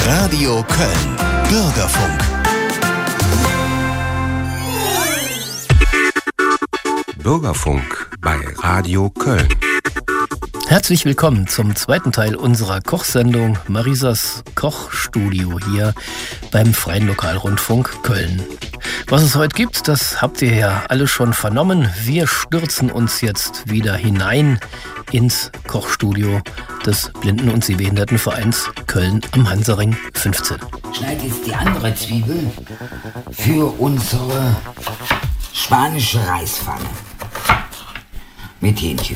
Radio Köln. Bürgerfunk. Bürgerfunk bei Radio Köln. Herzlich willkommen zum zweiten Teil unserer Kochsendung Marisas Kochstudio hier beim Freien Lokalrundfunk Köln. Was es heute gibt, das habt ihr ja alle schon vernommen. Wir stürzen uns jetzt wieder hinein ins Kochstudio des Blinden- und Sehbehindertenvereins Köln am Hansaring 15. Schneid jetzt die andere Zwiebel für unsere spanische Reispfanne mit Hähnchen.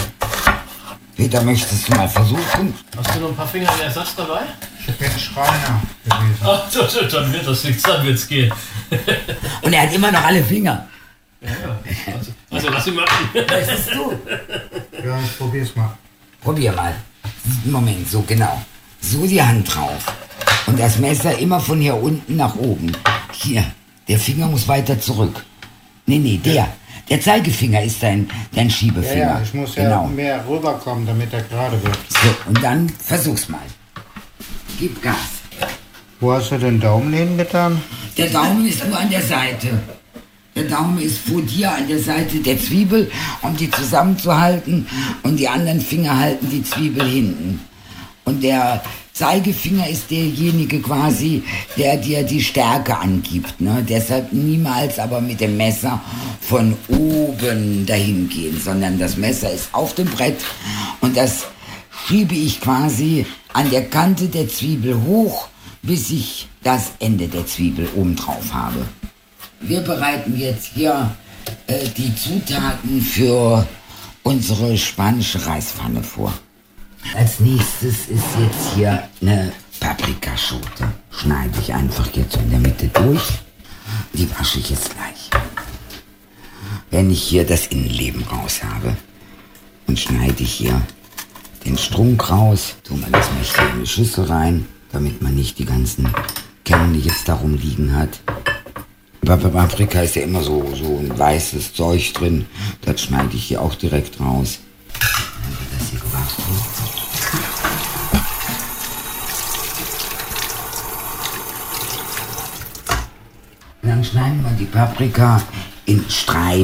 Peter, möchtest du mal versuchen? Hast du noch ein paar Finger in Ersatz dabei? Ich bin Schreiner gewesen. Ach, dann wird das nichts, dann wird's gehen. Und er hat immer noch alle Finger. Ja. Also lass ihn machen. Möchtest du? Ja, ich probier's mal. Probier mal. Moment, so genau. So die Hand drauf. Und das Messer immer von hier unten nach oben. Hier, der Finger muss weiter zurück. Nee, der. Der Zeigefinger ist dein Schiebefinger. Ja, ich muss ja mehr rüberkommen, damit er gerade wird. So, und dann versuch's mal. Gib Gas. Wo hast du den Daumen hingetan? Der Daumen ist nur an der Seite. Der Daumen ist vor dir an der Seite der Zwiebel, um die zusammenzuhalten. Und die anderen Finger halten die Zwiebel hinten. Und der Zeigefinger ist derjenige quasi, der dir die Stärke angibt. Ne? Deshalb niemals aber mit dem Messer von oben dahin gehen, sondern das Messer ist auf dem Brett und das schiebe ich quasi an der Kante der Zwiebel hoch, bis ich das Ende der Zwiebel oben drauf habe. Wir bereiten jetzt hier die Zutaten für unsere spanische Reispfanne vor. Als nächstes ist jetzt hier eine Paprikaschote. Schneide ich einfach jetzt in der Mitte durch. Die wasche ich jetzt gleich. Wenn ich hier das Innenleben raus habe, dann schneide ich hier den Strunk raus. Tun wir das mal hier in eine Schüssel rein, damit man nicht die ganzen Kerne jetzt darum liegen hat. Bei Paprika ist ja immer so ein weißes Zeug drin. Das schneide ich hier auch direkt raus. Dann wird das hier gemacht. Dann schneiden wir die Paprika in Streifen.